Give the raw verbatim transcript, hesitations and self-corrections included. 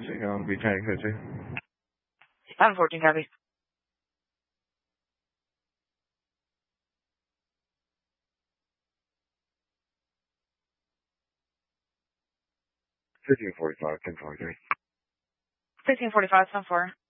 Taking on B ten fifty. seven fourteen, copy. fifteen forty-five, ten forty-three. fifteen forty-five, seven four.